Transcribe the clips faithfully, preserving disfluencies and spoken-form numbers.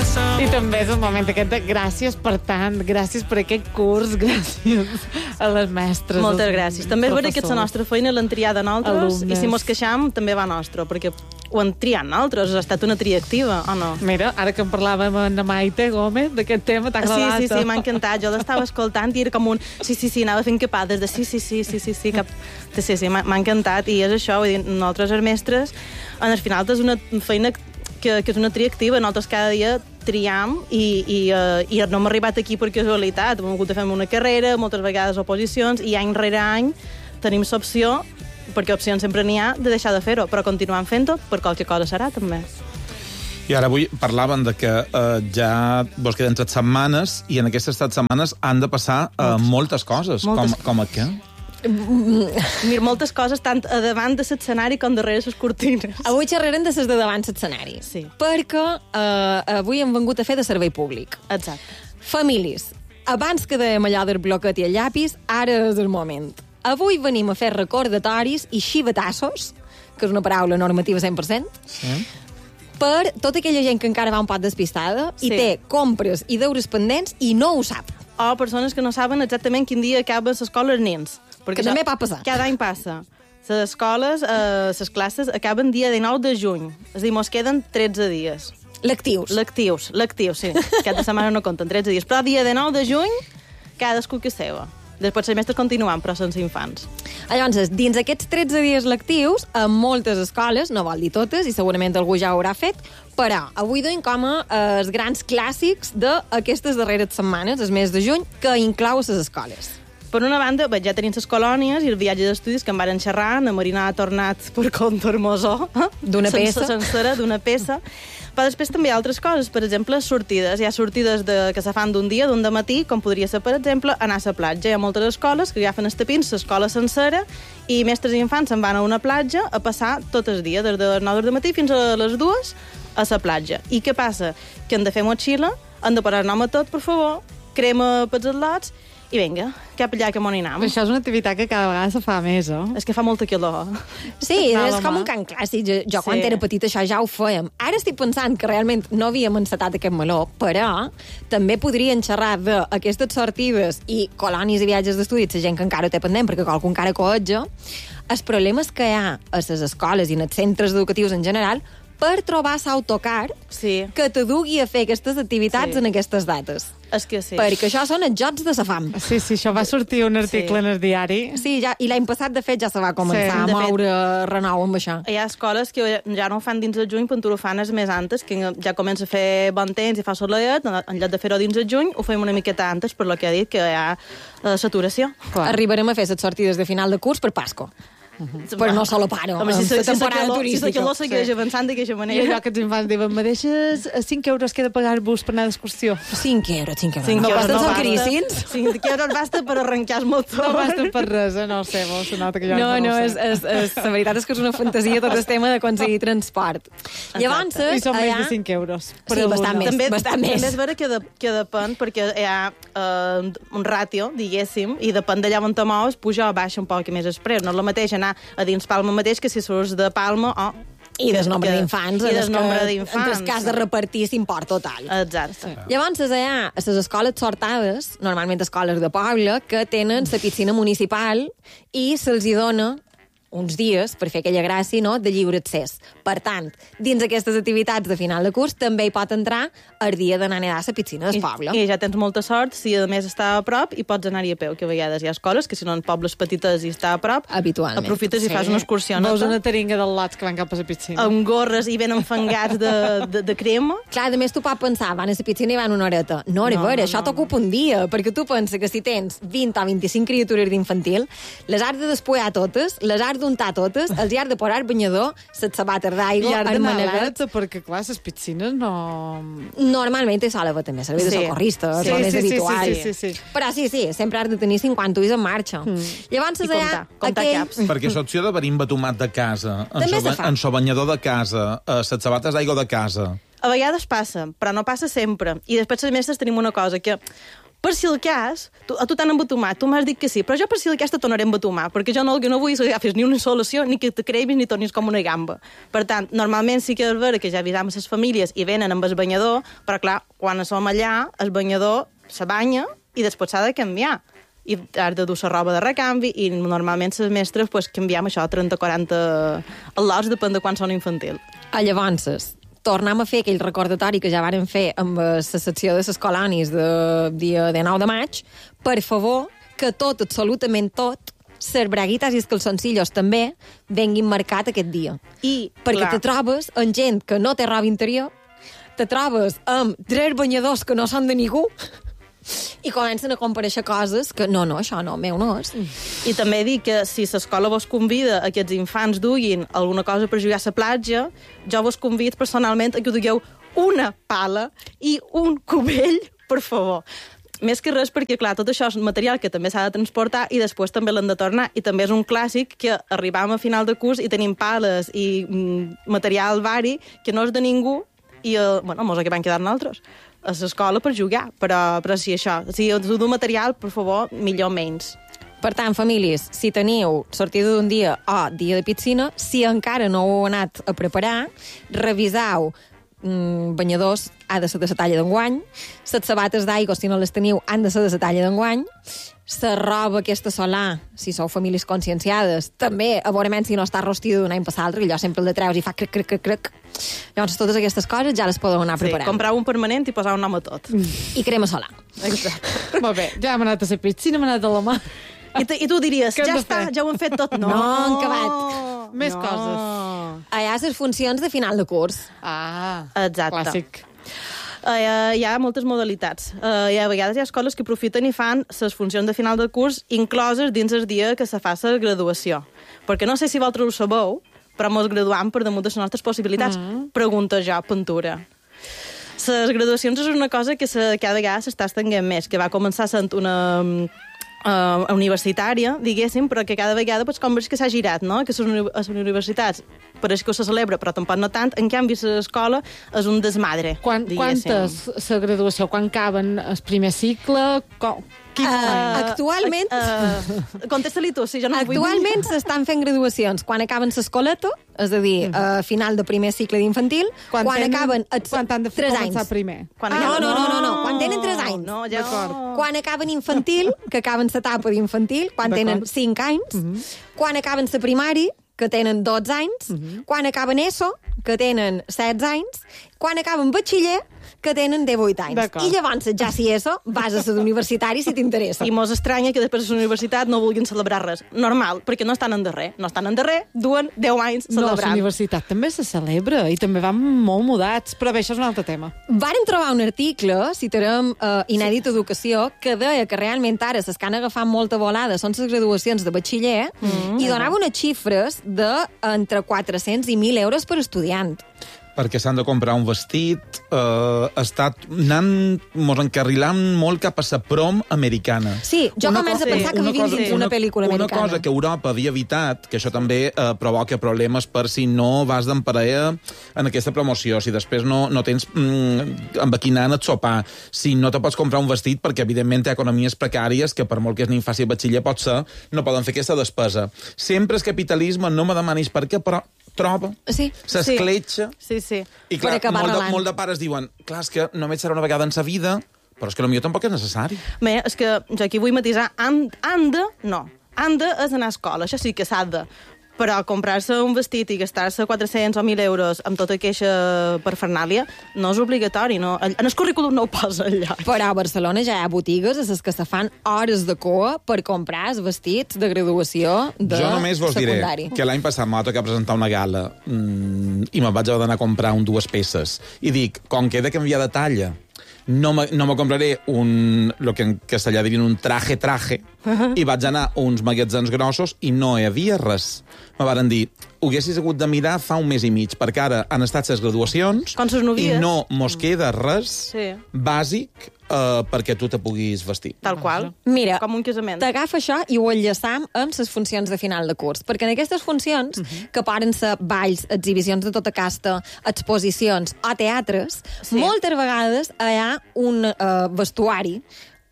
I també és el moment aquest de gràcies per tant, gràcies per aquest curs, gràcies a les mestres. Moltes gràcies. També és veritat que la nostra feina l'han triat a nosaltres, i si mos queixam també va nostra, perquè ho han triat nosaltres, ha estat una tria activa, o no? Mira, ara que en parlàvem amb la Maite Gómez d'aquest tema, t'ha agradat? Sí, sí, sí, m'ha encantat. Jo l'estava escoltant i era com un... Sí, sí, sí, anava fent capades de sí, sí, sí, sí, sí, sí, cap... sí, sí, m'ha encantat. I és això, vull dir, nosaltres, els mestres, en el final és una feina que, que és una tria activa. Nosaltres cada dia triam i, i, uh, i no hem arribat aquí per casualitat. Hem hagut de fer una carrera, moltes vegades oposicions, i any rere any tenim l'opció, perquè opcions sempre n'hi ha, de deixar de fer-ho, però continuem fent-ho per qualque cosa serà, també. I ara avui parlaven de que eh, ja vos queden tres setmanes i en aquestes tres setmanes han de passar eh, moltes coses. Moltes. Com, com a què? Mira, moltes coses, tant a davant de l'escenari com darrere les cortines. Avui xerrarem de les de davant l'escenari. Sí. Perquè eh, avui hem vengut a fer de servei públic. Exacte. Famílies, abans que dèiem allò del bloquet i el llapis, ara és el moment. Avui venim a fer recordatoris i xivatassos, que és una paraula normativa cent per cent, Sí. per tota aquella gent que encara va un poc despistada Sí. i té compres i deures pendents i no ho sap. O persones que no saben exactament quin dia acaba l'escola els nens. Perquè Que també pot passar. Cada any passa. Les escoles, eh, les classes, acaben dia dinou de juny. És a dir, mos queden tretze dies. Lectius. Lectius, lectius, sí. Cada setmana no compten tretze dies. Però dia dinou de juny, cadascú que seva. Després els mestres continuen, però sense infants. Llavors, dins aquests tretze dies lectius, a moltes escoles, no vol dir totes, i segurament algú ja ho haurà fet, però avui donem com a eh, els grans clàssics d'aquestes darreres setmanes, el mes de juny, que inclou a les escoles. Per una banda, bé, ja tenim les colònies i el viatge d'estudis que en varen xerrar. Na Marina ha tornat per compte hermosó. Eh? D'una peça. Sencera, d'una peça. Però després també hi ha altres coses, per exemple, sortides. Hi ha sortides de, que se fan d'un dia, d'un dematí, com podria ser, per exemple, anar a la platja. Hi ha moltes escoles que agafen els tapins, l'escola sencera, i mestres i infants se'n van a una platja a passar tot el dia, des de les nou del matí fins a les dues, a la platja. I què passa? Que hem de fer motxilla, hem de posar nom a tot, per favor, crema pels atlots, i vinga, cap allà que m'on hi anem. Això és una activitat que cada vegada se fa més, oh? És que fa molta calor. Sí, Val, és com home. un cant clàssic. Jo, jo Sí. quan era petita això ja ho fèiem. Ara estic pensant que realment no havíem encetat aquest meló, però també podrien xerrar d'aquestes sortides i colònies i viatges d'estudis, la gent que encara ho té pendent, perquè qualcú encara coetja, els problemes que hi ha a les escoles i en els centres educatius en general per trobar l'autocar Sí. que te dugui a fer aquestes activitats Sí. en aquestes dates. És que sí. Perquè això són els jocs de la fam. Sí, sí, això va sortir un article Sí. en el diari. Sí, ja, i l'any passat, de fet, ja se va començar Sí. a De fet- moure renou amb això. Hi ha escoles que ja no ho fan dins de juny, però ho fan els més antes, que ja comença a fer bon temps i fa soledat, en lloc de fer-ho dins de juny, ho fem una miqueta antes, per lo que ha dit, que hi ha eh, saturació. Clar. Arribarem a fer les sortides de final de curs per Pasco. Però no solo paro, Home, si, amb si, la si, temporada si, si turística. la calor segueix Sí. avançant d'aquesta I manera... allò que els infants diuen, me deixes cinc euros que he de pagar el bus per anar d'excursió? cinc euros, cinc euros. Cinc no euros costen, són basta. caríssims. cinc euros basta per arrencar el motor. No basta per res, eh? No ho sé, vos, se nota que jo No, no, no, ho és, sé. és, és, la veritat és que és una fantasia tot el tema d'aconseguir transport. Llavors, I són més allà... de cinc euros. per Sí, alumne. bastant més. També, bastant més. també és vera que, de, que depèn, perquè hi ha eh, un ràtio, diguéssim, i depèn d'allà on te mous, puja o baixa un poc més després. No és el mateix anar a dins Palma mateix que si surts de Palma o... I del nombre que- d'infants. I en del el nombre que- d'infants. En el cas de repartir l'import total. Exacte. Llavors, allà, a les escoles sortades, normalment escoles de poble, que tenen la piscina municipal i se'ls hi dona uns dies per fer aquella gràcia, no?, de lliure accés. Per tant, dins aquestes activitats de final de curs també hi pot entrar el dia d'anar a nedar a la piscina del I, poble. I ja tens molta sort si a més està a prop i pots anar-hi a peu, que a vegades hi ha escoles que si no en pobles petites i està a prop, Habitualment. aprofites i Sí. fas una excursió. Veus una taringa del lots que van cap a la piscina. amb gorres i ben enfangats de, de, de crema. Clar, a més, tu pots pensar, van a la piscina i van una horeta. No, no, No, veure, no, això no. t'ocupa un dia, perquè tu penses que si tens vint o vint-i-cinc criatures d'infantil, les has de despullar totes, les has d'untar totes, els hi has de posar banyador, les sabates I d'aigua, has el d'anar maneguet. alerta, perquè, clar, les piscines no... Normalment hi sol haver també servei de Sí. socorristes, Sí, sí, més sí, sí, habitual. sí, sí, sí, sí. Però sí, sí, sempre has de tenir cinquanta ulls en marxa. Mm. Llavors, I allà, comptar, comptar aquell... caps. Perquè l'opció de verimba tomat de casa, en També so, se fa. en so banyador de casa, eh, les sabates d'aigua de casa... A vegades passa, però no passa sempre. I després, a més, tenim una cosa, que per si el cas, tu, a tu t'han embatumat, tu m'has dit que sí, però jo per si el cas te tornaré a embatumar, perquè jo no, jo no vull que agafis ni una solució, ni que te crevis ni tornis com una gamba. Per tant, normalment sí que és vera que ja avisam les famílies i venen amb el banyador, però clar, quan som allà, el banyador se banya i després s'ha de canviar. I has de dur la roba de recanvi i normalment les mestres pues, canviem això, trenta o quaranta al·lots, depèn de quan són infantil. A llavors, tornem a fer aquell recordatori que ja vàrem fer amb la secció de les colònies de dia dinou de maig, per favor, que tot, absolutament tot, les braguites i els calçoncillos també venguin marcat aquest dia. I, perquè clar, te trobes amb gent que no té roba interior, te trobes amb tres banyadors que no són de ningú, i comencen a compareixer coses que no, no, això no, meu no és. I també dic que si l'escola vos convida a que els infants duguin alguna cosa per jugar a la platja, jo vos convido personalment a que dugueu una pala i un cubell, per favor. Més que res perquè, clar, tot això és material que també s'ha de transportar i després també l'hem de tornar. I també és un clàssic que arribam a final de curs i tenim pales i mm, material vari que no és de ningú i, eh, bueno, mos acabem quedant nosaltres a l'escola per jugar, però, però sí, això. Si us du material, per favor, millor menys. Per tant, famílies, si teniu sortida d'un dia o dia de piscina, si encara no ho heu anat a preparar, reviseu mm, banyadors, ha de ser de la talla d'enguany, les sabates d'aigua, si no les teniu, han de ser de la talla d'enguany, la roba aquesta solar, si sou famílies conscienciades, també, a veure si no està rostida d'un any per l'altre, allò sempre el de treus i fa crec, crec, crec, crec. Llavors, totes aquestes coses ja les podeu anar Sí, preparant. comprar un permanent i posar un nom a tot. I crema solar. Exacte. Molt bé, ja hem anat a la piscina, hem anat a la mà. I, te, I tu diries, Què hem ja de està, fer? ja ho hem fet tot. No, No, han acabat. Més no. coses. Allà les funcions de final de curs. Ah, Exacte. clàssic. Uh, hi ha moltes modalitats. Uh, hi ha, a vegades hi ha escoles que aprofiten i fan les funcions de final de curs incloses dins el dia que se fa la graduació. Perquè no sé si vosaltres ho sabeu, però mos graduam per damunt de les nostres possibilitats. Mm. Pregunta jo, pintura. Les graduacions és una cosa que se, cada vegada s'està estenguent més, que va començar sent una uh, universitària, diguéssim, però que cada vegada pues, com veus que s'ha girat, no? Que a les universitats pareix que se celebra, però tampoc no tant. En canvi, l'escola és un desmadre. Quan, quantes la graduació? Quan caben el primer cicle? Com, quin Uh, any? actualment... Uh, uh, Contesta-li tu, si jo no ho vull dir. Actualment s'estan fent graduacions quan acaben l'escoleta, és a dir, a final de primer cicle d'infantil, quan, quan tenen- acaben els quan han de tres començar anys. primer. Quan Ah, acaben- no, no, no, no, quan tenen tres anys. No, ja D'acord. Quan acaben infantil, que acaben l'etapa d'infantil, quan D'acord. tenen cinc anys, quan acaben la primari, que tenen dotze anys, quan acaben ESO, que tenen setze anys, quan acaben batxiller, que tenen divuit anys. D'acord. I llavors, ja si ESO, vas a ser d'universitari si t'interessa. I mos estranya que després de la universitat no vulguin celebrar res. Normal, perquè no estan en darrer. No estan en darrer, duen deu anys No, la celebrant. universitat també se celebra i també van molt mudats, però bé, això és un altre tema. Varen trobar un article, citarem uh, Inèdit Educació, que deia que realment ara s'es que han agafat molta volada són les graduacions de batxiller mm, i donava unes xifres de entre quatre-cents i mil euros per estudiant. Perquè s'han de comprar un vestit, eh, està anant, mos encarrilant molt cap a la prom americana. Sí, jo Una començo a cosa- pensar que una vivim cosa- dins una pel·lícula Una americana. cosa que Europa havia evitat, que això també eh, provoca problemes per si no vas d'emparella en aquesta promoció, si després no, no tens mm, amb qui anar a sopar, si no te pots comprar un vestit, perquè evidentment té economies precàries que per molt que es nin faci batxiller pot ser, no poden fer aquesta despesa. Sempre és capitalisme, no me demanis per què, però troba, Sí. s'escletxa. Sí, sí. I clar, Per acabar molt de, relant. molt de pares diuen, clar, és que només serà una vegada en sa vida, però és que potser tampoc és necessari. Bé, és que jo aquí vull matisar, han, han de, no, han de és anar a escola, això sí que s'ha de, però comprar-se un vestit i gastar-se quatre-cents o mil euros amb tota aquesta parfernàlia no és obligatori, no. En el currículum no ho posa allà. Però a Barcelona ja hi ha botigues a les que se fan hores de cua per comprar els vestits de graduació de Jo només vos secundari. diré que l'any passat m'ha tocat presentar una gala mmm, i me'n vaig haver d'anar a comprar un dues peces. I dic, com que he de canviar de talla, no me, no me compraré un, lo que en castellà dirien un traje-traje, i vaig anar a uns magatzems grossos i no hi havia res. Me varen dir, ho haguessis hagut de mirar fa un mes i mig, perquè ara han estat les graduacions Com ses novies. i no mos queda res Sí. bàsic eh, perquè tu te puguis vestir. Tal qual. Mira, Com un casament. t'agafa això i ho enllaçam amb les funcions de final de curs, perquè en aquestes funcions, uh -huh. que poden ser balls, exhibicions de tota casta, exposicions o teatres, Sí. moltes vegades hi ha un uh, vestuari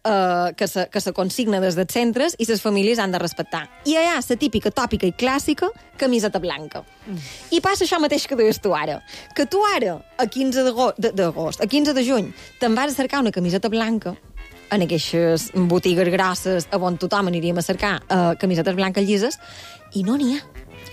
eh, que, se, que se consigna des dels centres i les famílies han de respectar. I hi ha la típica, tòpica i clàssica camiseta blanca. Mm. I passa això mateix que deies tu ara. Que tu ara, a quinze d'agost, a quinze de juny, te'n vas a cercar una camiseta blanca en aquestes botigues grosses on tothom aniríem a cercar uh, camisetes blanques llises, i no n'hi ha.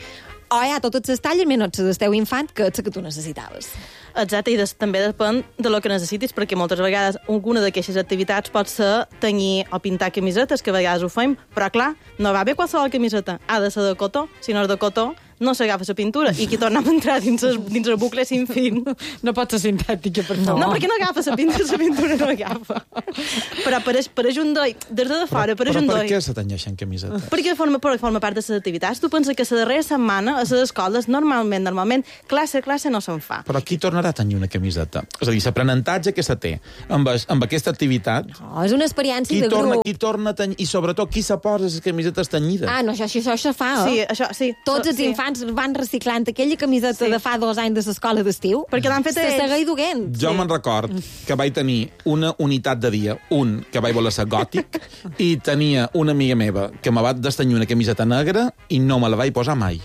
O hi ha totes les talles, menys les del teu infant, que és la que tu necessitaves. Exacte, i des, també depèn de lo que necessitis, perquè moltes vegades alguna d'aquestes activitats pot ser tenyir o pintar camisetes, que a vegades ho fem, però clar, no va bé qualsevol camiseta. Ha de ser de cotó, si no és de cotó, no s'agafa la pintura. I aquí tornem a entrar dins el, dins el bucle sin fin. No pot ser sintètica, per favor. No, perquè no agafa la pintura, la pintura no agafa. Però per, per ajundar, des de fora, per ajundar... Però per què se tenyeixen camisetes? Perquè forma, forma part de les activitats. Tu penses que la darrera setmana a les escoles, normalment, normalment, classe a classe no se'n fa. Però qui tornarà a tenyir una camiseta? És a dir, l'aprenentatge que se té amb, amb aquesta activitat... No, és una experiència qui de torna, grup. Qui torna a tenyir? I sobretot, qui se posa les camisetes tenyides? Ah, no, això, això, això fa, eh? Sí, això, sí. Tots els sí. infants van reciclant aquella camiseta Sí. de fa dos anys de l'escola d'estiu. Perquè l'han fet Se ells. segueix duent. Jo Sí. me'n record que vaig tenir una unitat de dia, un que vaig voler ser gòtic, i tenia una amiga meva que me va destenyir una camiseta negra i no me la vaig posar mai.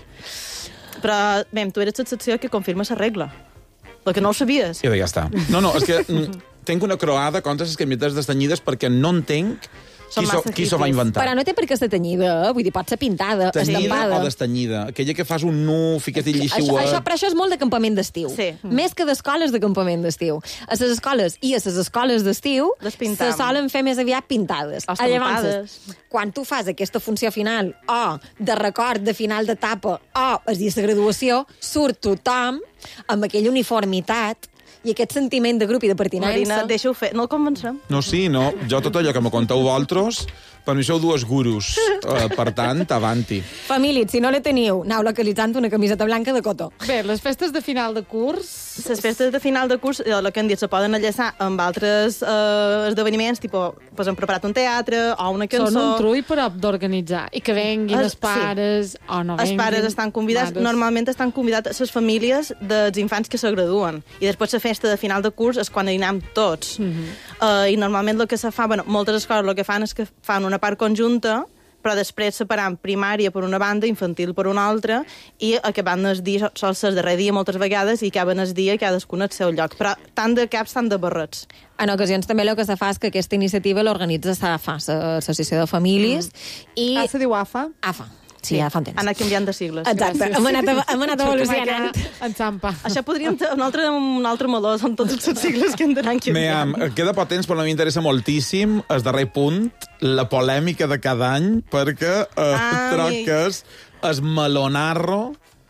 Però, bé, tu eres l'excepció que confirma la regla. El que no ho sabies. I ja està. No, no, és que mm, tinc una croada contra les camisetes destenyides perquè no entenc Són qui s'ho massa qui s'ho va hippies. inventar. Però no té per què ser tenyida, eh? Vull dir, pot ser pintada, Tenyida estampada. o destenyida? Aquella que fas un nu, fiques i Això, llixiuet... això, però això és molt de campament d'estiu. Sí. Més que d'escoles de campament d'estiu. A les escoles i a les escoles d'estiu Les pintam. se solen fer més aviat pintades. O Llavors, estampades. quan tu fas aquesta funció final o de record de final d'etapa o el dia de la graduació, surt tothom amb aquella uniformitat i aquest sentiment de grup i de pertinença. Marina, deixa-ho fer. No el convencem. No, sí, no. Jo tot allò que me conteu vosaltres, per mi sou dues gurus. Uh, per tant, avanti. Família, si no la teniu, aneu localitzant una camiseta blanca de cotó. Bé, les festes de final de curs... Les festes de final de curs, el que hem dit, se poden enllaçar amb altres eh, esdeveniments, tipus, pues, hem preparat un teatre o una cançó. Són un trull per d'organitzar. I que venguin Es- els pares o no Els venguin. pares estan convidats, mares. normalment estan convidats les famílies dels infants que se graduen. I després la festa de final de curs és quan hi anem tots. Mm -hmm. uh, I normalment el que se fa, bueno, moltes escoles el que fan és que fan una part conjunta, però després separant primària per una banda, infantil per una altra, i acabant el dia, sol ser el darrer dia moltes vegades, i acaben el dia cadascun al seu lloc. Però tant de caps, tant de barrets. En ocasions també el que se fa és que aquesta iniciativa l'organitza SAFA, l'Associació de Famílies, mm. i... Ah, se diu A F A? AFA. Sí, ja fa un temps. Ha anat canviant de sigles. Exacte, Gràcies. hem anat, hem anat evolucionant. En Zampa. Això podríem... Un altre, un altre meló, són tots els sigles que hem d'anar canviant. Mira, queda poc temps, però a mi m'interessa moltíssim el darrer punt, la polèmica de cada any, perquè eh, Ah, troc amic. que és el melonarro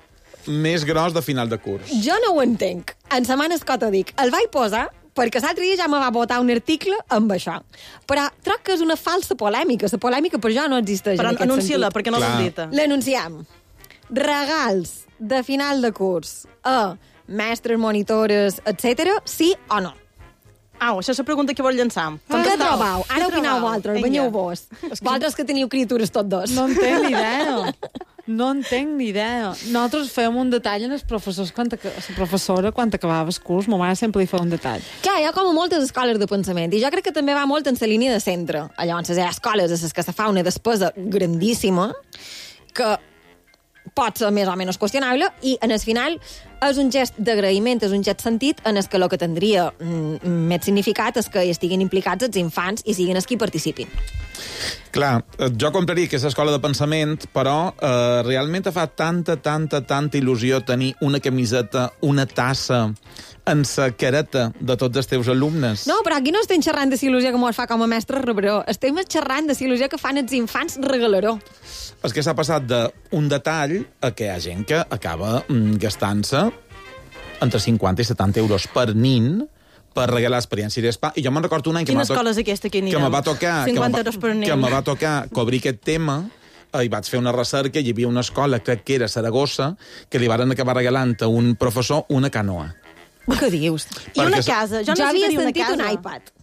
més gros de final de curs. Jo no ho entenc. En setmana escota dic, el vaig posar perquè l'altre dia ja me va votar un article amb això. Però troc que és una falsa polèmica. La polèmica per jo no existeix Però en aquest anuncia-la, sentit. perquè no l'has Clar. dita. L'anunciem. Regals de final de curs a mestres, monitores, etcètera, sí o no? Au, això és la pregunta que vol llançar. Què trobau? Ara Què opineu trobau? vosaltres, Vinga. veniu vos. Vosaltres que teniu criatures tots dos. No en tenc ni idea. No en tenc ni idea. Nosaltres fèiem un detall en els professors, quan la professora, quan acabava el curs, ma mare sempre li feia un detall. Clar, hi ha com a moltes escoles de pensament, i jo crec que també va molt en la línia de centre. Llavors, hi ha escoles a les que se fa una despesa grandíssima, que pot ser més o menys qüestionable, i en el final és un gest d'agraïment, és un gest sentit en el que el que tindria mm, més significat és que hi estiguin implicats els infants i siguin els qui participin. Clar, eh, jo compraria aquesta escola de pensament, però eh, realment fa tanta, tanta, tanta il·lusió tenir una camiseta, una tassa en la careta de tots els teus alumnes. No, però aquí no estem xerrant de la il·lusió que mos fa com a mestre rebró, estem xerrant de la il·lusió que fan els infants regalaró. És que s'ha passat d'un detall a que hi ha gent que acaba mm, gastant-se entre cinquanta i setanta euros per nin per regalar experiència d'espa. I jo me'n recordo un any que Quina m'ha to- escola és aquesta que que anirem? me va tocar, que me cinquanta va, euros per nen. que me va tocar cobrir aquest tema, eh, i vaig fer una recerca, hi havia una escola, crec que era a Saragossa, que li varen acabar regalant a un professor una canoa. Què dius? I una Perquè- casa. Jo, Jo havia necessitaria una sentit casa. un iPad.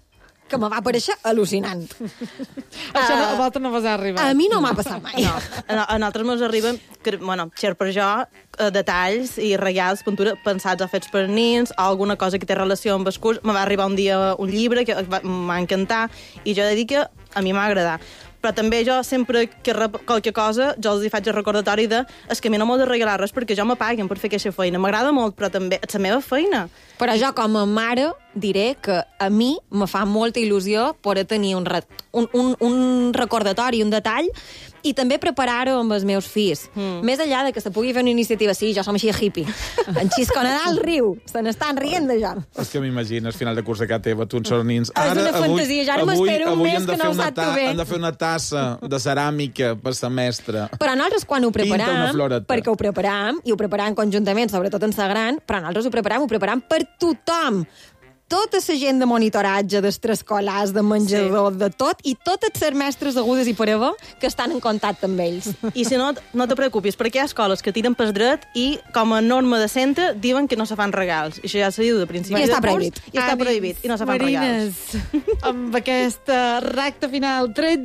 que me va aparèixer al·lucinant. Això no, a volta no vas arribar. A mi no m'ha passat mai. No, a, a nosaltres ens arriben, que, bueno, xer per jo, eh, detalls i regals, pintura, pensats o fets per nins, o alguna cosa que té relació amb el curs. Me va arribar un dia un llibre que m'ha encantat, i jo he de dir que a mi m'ha agradat. Però també jo, sempre que rep qualque cosa, jo els hi faig el recordatori de és que a mi no m'ho de regalar res perquè jo me paguen per fer aquesta feina. M'agrada molt, però també és la meva feina. Però jo, com a mare, diré que a mi me fa molta il·lusió poder tenir un, re un, un, un recordatori, un detall, i també preparar-ho amb els meus fills. Mm. Més enllà de que se pugui fer una iniciativa, sí, jo som així hippie. En Xisco Nadal riu, se n'estan rient de jo. És que m'imagino, al final de curs de casa teva, tu ens nins. És una fantasia, jo ara m'espero un mes que no ho sap tu bé. Hem de fer una tassa de ceràmica per semestre. Però nosaltres quan ho preparam, perquè ho preparam, i ho preparam conjuntament, sobretot en sa gran, però nosaltres ho preparam, ho preparam per tothom. Tota la gent de monitoratge, d'extraescolars, de menjador, sí. de tot, i totes les mestres agudes i per haver que estan en contacte amb ells. I si no, no te preocupis, perquè hi ha escoles que tiren pel dret i, com a norma de centre, diuen que no se fan regals. I això ja s'ha dit de principi. I està prohibit. I està prohibit, i no se fan regals. Marines, amb aquesta recta final, tretze